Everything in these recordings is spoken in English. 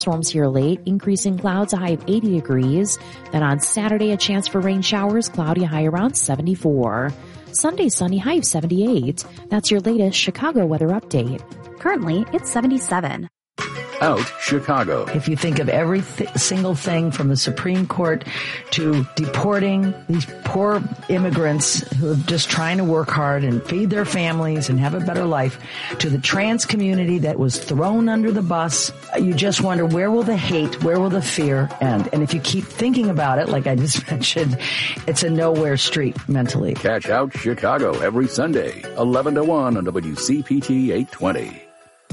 Storms here late, increasing clouds, a high of 80 degrees. Then on Saturday, a chance for rain showers, cloudy, high around 74. Sunday, sunny, high of 78. That's your latest Chicago weather update. Currently, it's 77. Out Chicago. If you think of every single thing from the Supreme Court to deporting these poor immigrants who are just trying to work hard and feed their families and have a better life, to the trans community that was thrown under the bus, you just wonder, where will the hate, where will the fear end? And if you keep thinking about it, like I just mentioned, it's a nowhere street mentally. Catch Out Chicago every Sunday, 11 to 1 on WCPT 820.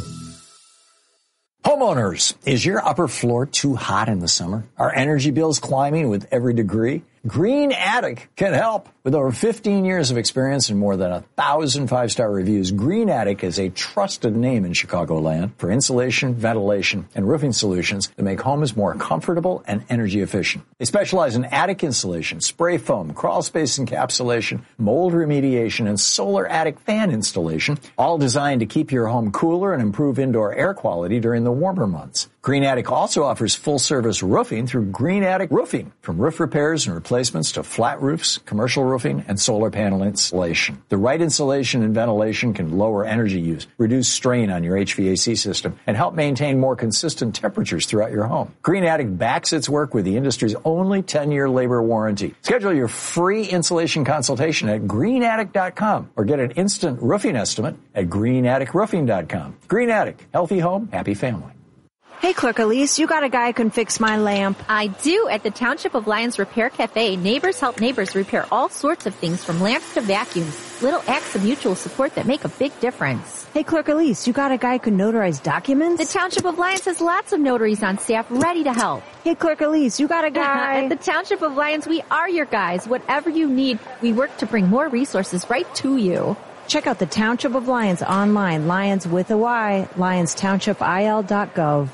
Homeowners, is your upper floor too hot in the summer? Are energy bills climbing with every degree? Green Attic can help. With over 15 years of experience and more than 1,000 five-star reviews, Green Attic is a trusted name in Chicagoland for insulation, ventilation, and roofing solutions that make homes more comfortable and energy efficient. They specialize in attic insulation, spray foam, crawl space encapsulation, mold remediation, and solar attic fan installation, all designed to keep your home cooler and improve indoor air quality during the warmer months. Green Attic also offers full-service roofing through Green Attic Roofing, from roof repairs and replacements to flat roofs, commercial roofing, and solar panel installation. The right insulation and ventilation can lower energy use, reduce strain on your HVAC system, and help maintain more consistent temperatures throughout your home. Green Attic backs its work with the industry's only 10-year labor warranty. Schedule your free insulation consultation at greenattic.com or get an instant roofing estimate at greenatticroofing.com. Green Attic, healthy home, happy family. Hey, Clerk Elise, you got a guy who can fix my lamp. I do. At the Township of Lyons Repair Cafe, neighbors help neighbors repair all sorts of things, from lamps to vacuums. Little acts of mutual support that make a big difference. Hey, Clerk Elise, you got a guy who can notarize documents? The Township of Lyons has lots of notaries on staff ready to help. Hey, Clerk Elise, you got a guy... At the Township of Lyons, we are your guys. Whatever you need, we work to bring more resources right to you. Check out the Township of Lyons online, Lyons with a Y, LyonsTownshipIL.gov.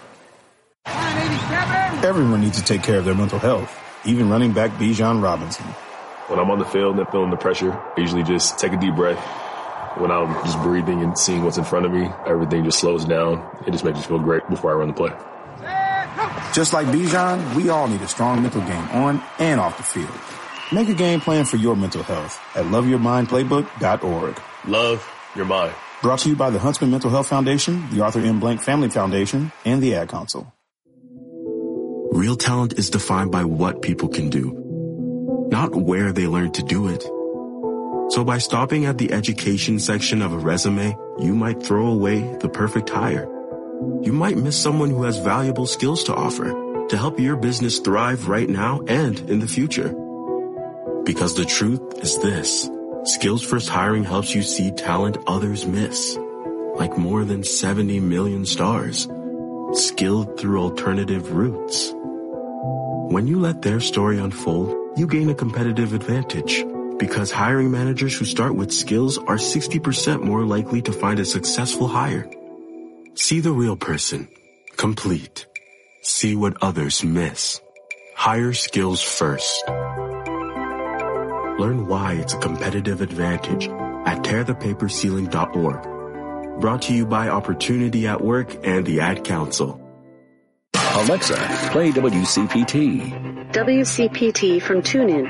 Everyone needs to take care of their mental health, even running back Bijan Robinson. When I'm on the field and feeling the pressure, I usually just take a deep breath. When I'm just breathing and seeing what's in front of me, everything just slows down. It just makes me feel great before I run the play. Just like Bijan, we all need a strong mental game on and off the field. Make a game plan for your mental health at loveyourmindplaybook.org. Love your mind. Brought to you by the Huntsman Mental Health Foundation, the Arthur M. Blank Family Foundation, and the Ad Council. Real talent is defined by what people can do, not where they learn to do it. So by stopping at the education section of a resume, you might throw away the perfect hire. You might miss someone who has valuable skills to offer to help your business thrive right now and in the future. Because the truth is this: Skills First Hiring helps you see talent others miss, like more than 70 million stars, skilled through alternative routes. When you let their story unfold, you gain a competitive advantage, because hiring managers who start with skills are 60% more likely to find a successful hire. See the real person, complete. See what others miss. Hire skills first. Learn why it's a competitive advantage at tearthepaperceiling.org. Brought to you by Opportunity at Work and the Ad Council. Alexa, play WCPT. WCPT from TuneIn.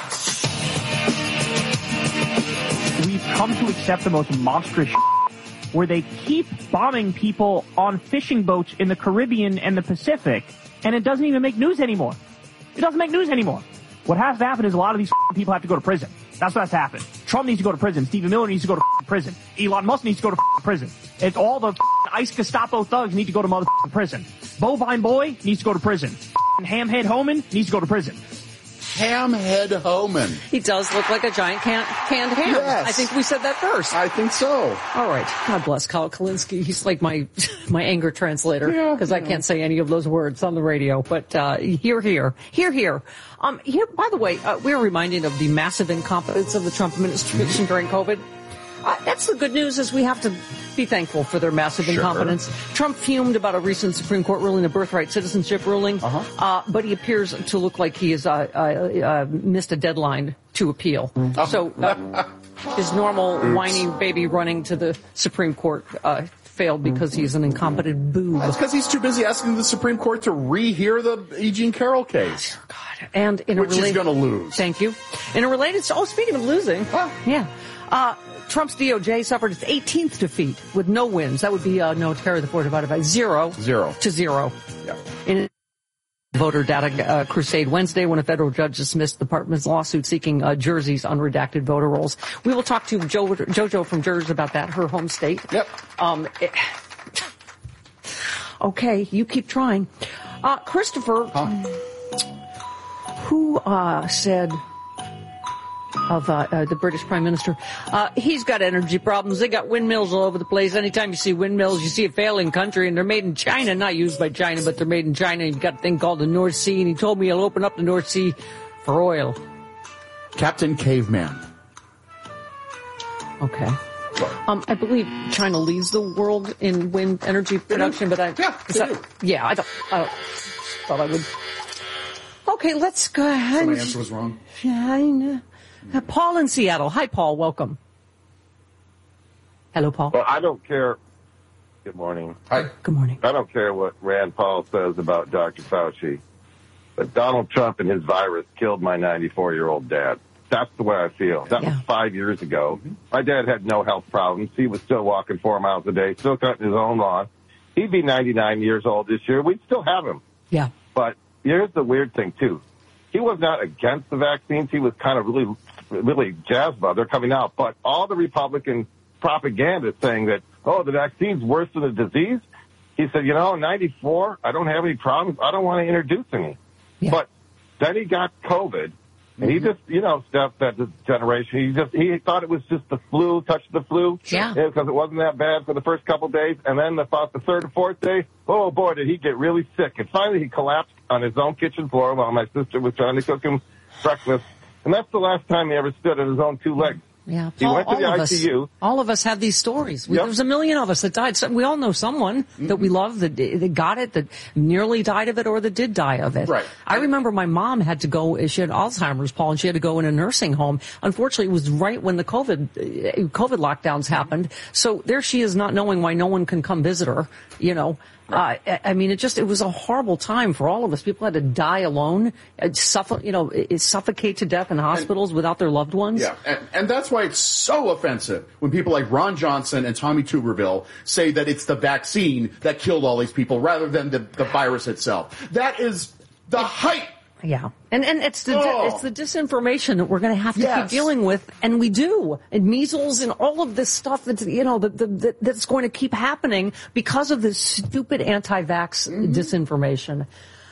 We've come to accept the most monstrous where they keep bombing people on fishing boats in the Caribbean and the Pacific, and it doesn't even make news anymore. It doesn't make news anymore. What has to happen is a lot of these people have to go to prison. That's what has to happen. Trump needs to go to prison. Stephen Miller needs to go to prison. Elon Musk needs to go to prison. It's all the ICE Gestapo thugs need to go to prison. Bovine Boy needs to go to prison. Hamhead Homan needs to go to prison. Hamhead Homan. He does look like a giant canned ham. Yes. I think we said that first. I think so. All right. God bless Kyle Kalinske. He's like my anger translator, because I can't say any of those words on the radio. But hear. Here, by the way, we're reminded of the massive incompetence of the Trump administration during COVID. That's the good news, is we have to be thankful for their massive incompetence. Trump fumed about a recent Supreme Court ruling, a birthright citizenship ruling, but he appears to look like he has missed a deadline to appeal. So his normal whiny baby running to the Supreme Court failed because he's an incompetent boob. That's because he's too busy asking the Supreme Court to rehear the E. Jean Carroll case. Oh, God. And in which he's going to lose. Thank you. In a related... speaking of losing... Yeah. Trump's DOJ suffered its 18th defeat with no wins. That would be no carry the floor divided by 0 to 0. Yeah. In voter data crusade Wednesday when a federal judge dismissed the department's lawsuit seeking Jersey's unredacted voter rolls. We will talk to JoJo from Jersey about that, her home state. Yep. Okay, you keep trying. Christopher, who said of the British Prime Minister, he's got energy problems. They got windmills all over the place. Anytime you see windmills, you see a failing country, and they're made in China, not used by China, but they're made in China. You've got a thing called the North Sea, and he told me he'll open up the North Sea for oil. Captain Caveman. Okay. I believe China leads the world in wind energy production, but I thought I would. Okay, let's go ahead. So my answer was wrong. China. Paul in Seattle. Hi, Paul. Welcome. Hello, Paul. Well, I don't care. Good morning. Hi. Good morning. I don't care what Rand Paul says about Dr. Fauci, but Donald Trump and his virus killed my 94-year-old dad. That's the way I feel. That was 5 years ago. My dad had no health problems. He was still walking 4 miles a day, still cutting his own lawn. He'd be 99 years old this year. We'd still have him. Yeah. But here's the weird thing, too. He was not against the vaccines. He was kind of really jazzed about it. They're coming out. But all the Republican propaganda saying that, the vaccine's worse than the disease. He said, 94, I don't have any problems. I don't want to introduce any. Yeah. But then he got COVID. And he just, stepped at this generation. He thought it was just the flu, touched the flu. Yeah. Because it wasn't that bad for the first couple of days. And then about the third or fourth day, oh boy, did he get really sick. And finally he collapsed on his own kitchen floor while my sister was trying to cook him breakfast. And that's the last time he ever stood on his own two legs. Yeah, Paul, he went to the ICU. All of us have these stories. There's a million of us that died. So we all know someone that we love that got it, that nearly died of it, or that did die of it. Right. I remember my mom had to go. She had Alzheimer's, Paul, and she had to go in a nursing home. Unfortunately, it was right when the COVID lockdowns happened. So there she is, not knowing why no one can come visit her. It was a horrible time for all of us. People had to die alone, suffocate to death in hospitals without their loved ones. Yeah, and that's why it's so offensive when people like Ron Johnson and Tommy Tuberville say that it's the vaccine that killed all these people rather than the virus itself. That is the height. Yeah. And it's the disinformation that we're going to have to keep dealing with, and we do. And measles and all of this stuff that's that's going to keep happening because of this stupid anti-vax disinformation.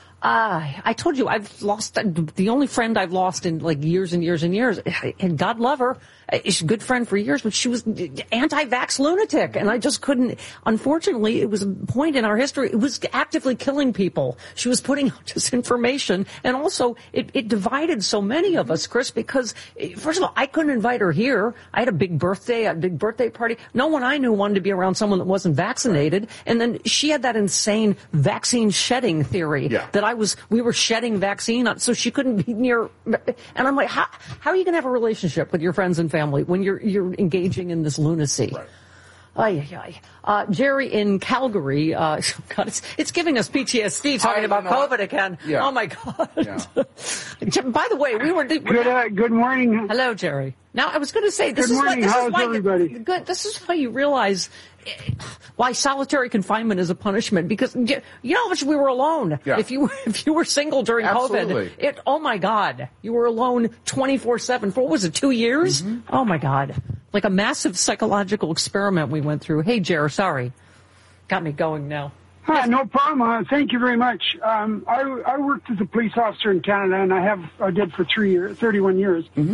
I told you I've lost the only friend I've lost in like years and years and years, and God love her. She's a good friend for years, but she was anti-vax lunatic, and I just couldn't. Unfortunately, it was a point in our history. It was actively killing people. She was putting out disinformation, and also it divided so many of us, Chris, because first of all, I couldn't invite her here. I had a big birthday party. No one I knew wanted to be around someone that wasn't vaccinated, and then she had that insane vaccine shedding theory that we were shedding vaccine, so she couldn't be near. And I'm like, how are you going to have a relationship with your friends and family when you're engaging in this lunacy? Right. Jerry in Calgary, God, it's giving us PTSD talking about COVID again. Yeah. Oh my God. Yeah. By the way, good morning. Hello, Jerry. Now, I was going to say, How's everybody? This is why you realize why solitary confinement is a punishment, because you know how much we were alone. Yeah. If you were single during COVID, oh my God, you were alone 24/7 for what was it, 2 years? Mm-hmm. Oh my God, like a massive psychological experiment we went through. Hey, Jer, sorry, got me going now. Hi, no problem. Thank you very much. I worked as a police officer in Canada, and I did for 31 years. Mm-hmm.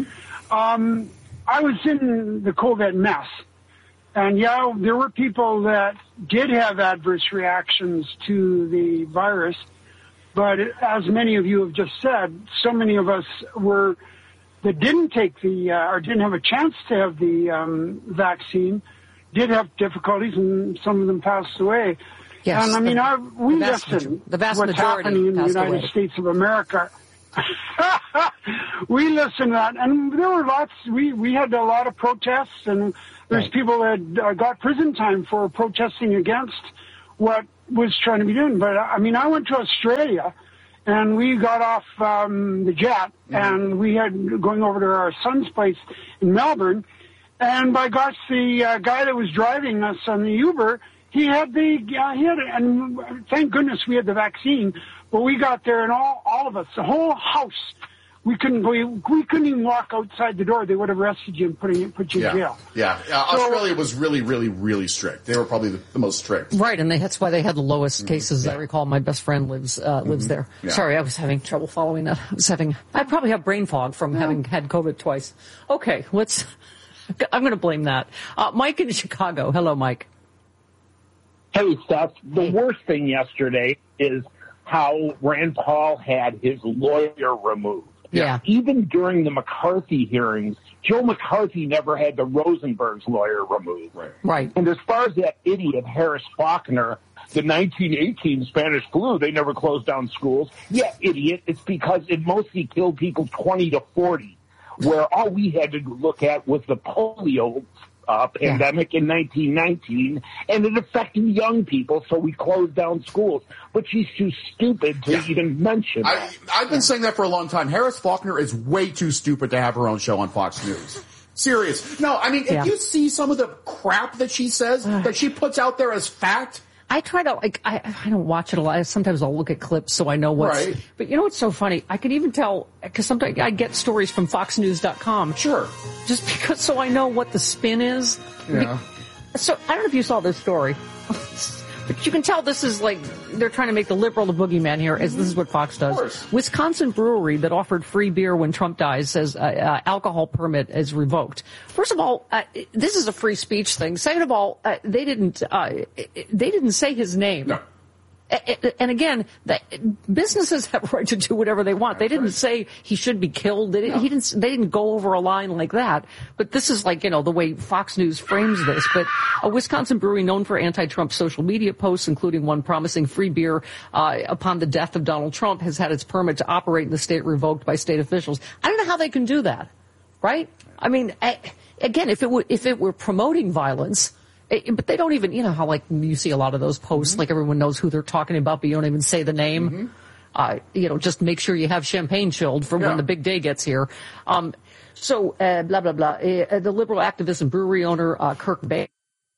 I was in the COVID mess. And there were people that did have adverse reactions to the virus, but as many of you have just said, so many of us that didn't take or didn't have a chance to have the vaccine, did have difficulties, and some of them passed away. Yes, and we listen the vast what's majority happening in the United away. States of America. We listened to that, and there were lots. We had a lot of protests, and there's people that got prison time for protesting against what was trying to be done. But I mean, I went to Australia, and we got off the jet, and we had going over to our son's place in Melbourne. And by gosh, the guy that was driving us on the Uber, he had and thank goodness we had the vaccine. But we got there, and all of us, the whole house, we couldn't even walk outside the door. They would have arrested you and put you in jail. Yeah. Australia was really, really, really strict. They were probably the most strict. Right, and that's why they had the lowest cases. I recall my best friend lives there. Yeah. Sorry, I was having trouble following that. I probably have brain fog from having had COVID twice. Okay, I'm going to blame that. Mike in Chicago. Hello, Mike. Hey, Steph. The worst thing yesterday is how Rand Paul had his lawyer removed. Yeah. Even during the McCarthy hearings, Joe McCarthy never had the Rosenberg's lawyer removed. Right. And as far as that idiot Harris Faulkner, the 1918 Spanish flu, they never closed down schools. Yeah, idiot. It's because it mostly killed people 20 to 40, where all we had to look at was the polio pandemic in 1919, and it affected young people, so we closed down schools. But she's too stupid to even mention that. I've been saying that for a long time. Harris Faulkner is way too stupid to have her own show on Fox News. Serious. No, I mean, if you see some of the crap that she says, that she puts out there as fact, I try to, I don't watch it a lot. Sometimes I'll look at clips so I know what's, but you know what's so funny? I can even tell, because sometimes I get stories from foxnews.com. Sure. Just because, so I know what the spin is. Yeah. So, I don't know if you saw this story, but you can tell this is like, they're trying to make the liberal the boogeyman here, as this is what Fox does. Wisconsin brewery that offered free beer when Trump dies says alcohol permit is revoked. First of all, this is a free speech thing. Second of all, they didn't say his name. No. And again, businesses have a right to do whatever they want. They didn't say he should be killed. They didn't go over a line like that. But this is like, the way Fox News frames this. But a Wisconsin brewery known for anti-Trump social media posts, including one promising free beer upon the death of Donald Trump, has had its permit to operate in the state revoked by state officials. I don't know how they can do that, right? I mean, again, if it were promoting violence. But they don't even, how like you see a lot of those posts, like everyone knows who they're talking about, but you don't even say the name. Just make sure you have champagne chilled for when the big day gets here. Blah, blah, blah. The liberal activist and brewery owner, Kirk Bay,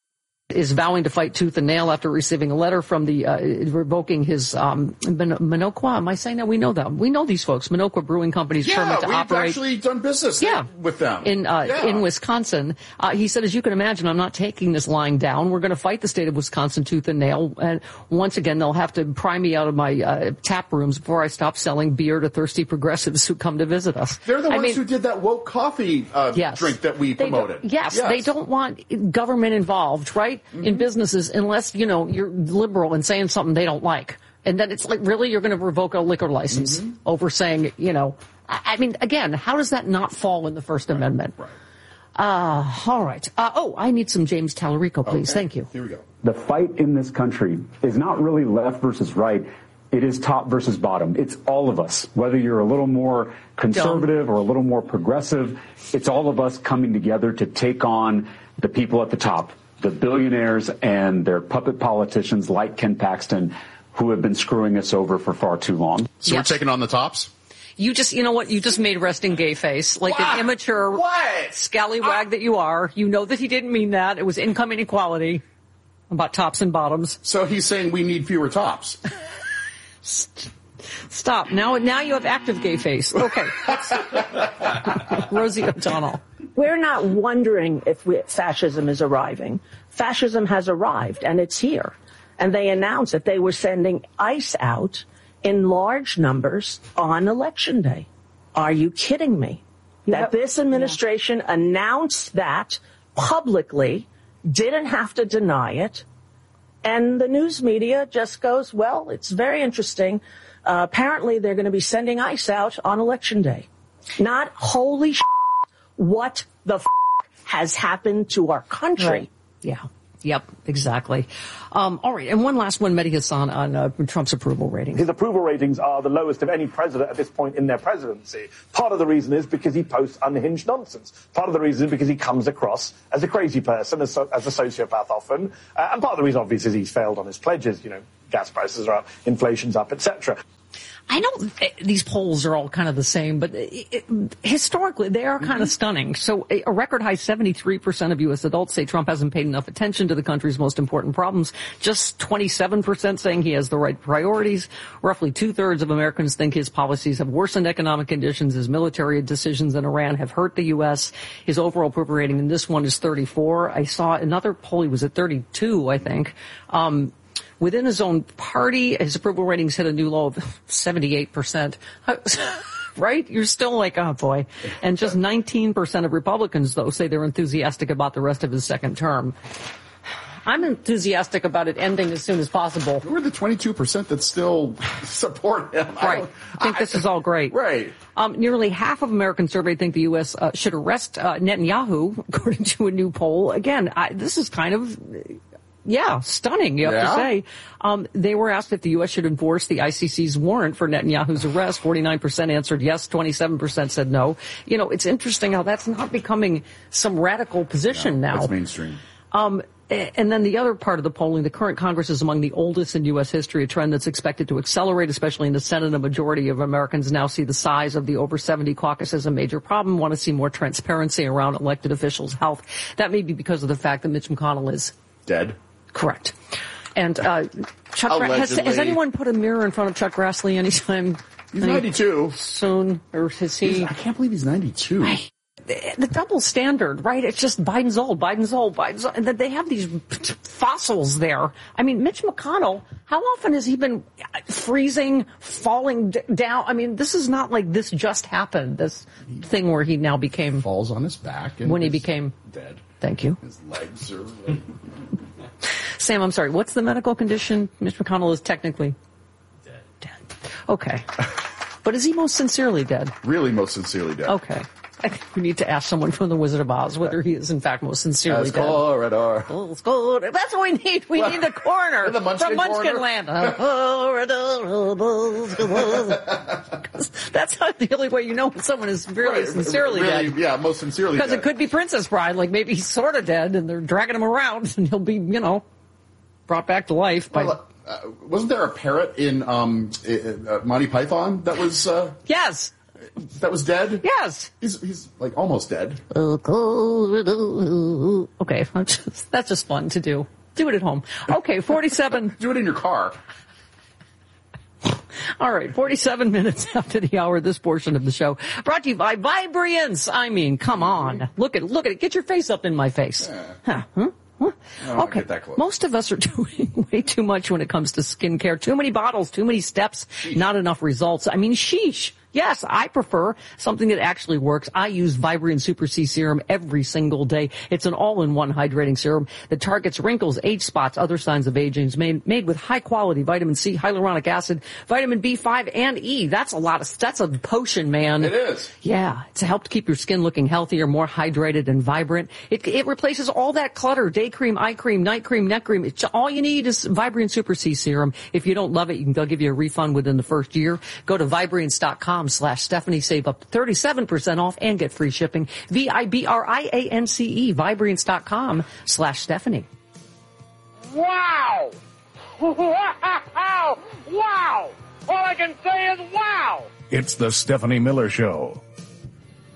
is vowing to fight tooth and nail after receiving a letter from the revoking his Minocqua. Am I saying that? We know them. We know these folks. Minocqua Brewing Company's permit to operate. Yeah, we've actually done business with them. In Wisconsin. He said, as you can imagine, I'm not taking this lying down. We're going to fight the state of Wisconsin tooth and nail. And once again, they'll have to pry me out of my tap rooms before I stop selling beer to thirsty progressives who come to visit us. They're the ones who did that woke coffee drink that we promoted. Yes, they don't want government involved, right? In businesses, unless, you're liberal and saying something they don't like. And then it's like, really, you're going to revoke a liquor license over saying, I mean, again, how does that not fall in the First Amendment? All right. I need some James Tallarico, please. Thank you. Here we go. The fight in this country is not really left versus right. It is top versus bottom. It's all of us. Whether you're a little more conservative or a little more progressive, it's all of us coming together to take on the people at the top. The billionaires and their puppet politicians like Ken Paxton, who have been screwing us over for far too long. So we're taking on the tops? You just made resting gay face. Like an immature scallywag that you are. You know that he didn't mean that. It was income inequality about tops and bottoms. So he's saying we need fewer tops. Stop. Now you have active gay face. Okay. Rosie O'Donnell. We're not wondering if fascism is arriving. Fascism has arrived, and it's here. And they announced that they were sending ICE out in large numbers on Election Day. Are you kidding me? That this administration announced that publicly, didn't have to deny it, and the news media just goes, well, it's very interesting. Apparently, they're going to be sending ICE out on Election Day. Not holy what the has happened to our country. Right. Yeah. Yep, exactly. All right, and one last one, Mehdi Hassan, on Trump's approval ratings. His approval ratings are the lowest of any president at this point in their presidency. Part of the reason is because he posts unhinged nonsense. Part of the reason is because he comes across as a crazy person, as a sociopath often. And part of the reason, obviously, is he's failed on his pledges. You know, gas prices are up, inflation's up, etc. I know these polls are all kind of the same, but historically they are kind of stunning. So a record high 73% of U.S. adults say Trump hasn't paid enough attention to the country's most important problems. Just 27% saying he has the right priorities. Roughly 2/3 of Americans think his policies have worsened economic conditions. His military decisions in Iran have hurt the U.S. His overall approval rating in this one is 34. I saw another poll, he was at 32, I think. Within his own party, his approval ratings hit a new low of 78%. Right? You're still like, oh boy. And just 19% of Republicans, though, say they're enthusiastic about the rest of his second term. I'm enthusiastic about it ending as soon as possible. Who are the 22% that still support him? Right. I think this is all great. Right. Nearly half of Americans surveyed think the U.S. Should arrest Netanyahu, according to a new poll. Again, this is kind of... Yeah, stunning, you have to say. They were asked if the U.S. should enforce the ICC's warrant for Netanyahu's arrest. 49% answered yes, 27% said no. You know, it's interesting how that's not becoming some radical position now. That's mainstream. And then the other part of the polling, the current Congress is among the oldest in U.S. history, a trend that's expected to accelerate, especially in the Senate. A majority of Americans now see the size of the over 70 caucus as a major problem, want to see more transparency around elected officials' health. That may be because of the fact that Mitch McConnell is dead. Correct. And Chuck, has anyone put a mirror in front of Chuck Grassley anytime? He's 92. Soon, or is he? I can't believe he's 92. The double standard, right? It's just Biden's old, and then they have these fossils there. I mean, Mitch McConnell, how often has he been freezing, falling down? I mean, this is not like this just happened, this thing where he now became... Falls on his back. And when he became... dead. Thank you. His legs are... Sam, I'm sorry, what's the medical condition? Mitch McConnell is technically... Dead. Okay. But is he most sincerely dead? Really most sincerely dead. Okay. I think we need to ask someone from The Wizard of Oz whether he is in fact most sincerely dead. Corridor. That's what we need. We need the coroner the Munchkin from Munchkin corridor. Land. That's not the only way you know when someone is really sincerely dead. Yeah, most sincerely dead. Because it could be Princess Bride, like maybe he's sort of dead and they're dragging him around and he'll be, brought back to life by... wasn't there a parrot in Monty Python that was... Yes. That was dead? Yes. He's like almost dead. Okay, that's just fun to do. Do it at home. Okay, 47. Do it in your car. All right, 47 minutes after the hour, this portion of the show brought to you by Vibriance. I mean, come on. Look at it. Get your face up in my face. Yeah. Huh? Okay. Most of us are doing way too much when it comes to skincare. Too many bottles, too many steps, not enough results. I mean, sheesh. Yes, I prefer something that actually works. I use Vibrant Super C Serum every single day. It's an all-in-one hydrating serum that targets wrinkles, age spots, other signs of aging. It's made with high-quality vitamin C, hyaluronic acid, vitamin B5, and E. That's a potion, man. It is. Yeah, it's helped keep your skin looking healthier, more hydrated and vibrant. It replaces all that clutter, day cream, eye cream, night cream, neck cream. All you need is Vibrant Super C Serum. If you don't love it, they'll give you a refund within the first year. Go to Vibrance.com/Stephanie, save up to 37% off and get free shipping. Vibrance, Vibrance.com/Stephanie. Wow! Wow! Wow! All I can say is wow! It's the Stephanie Miller Show.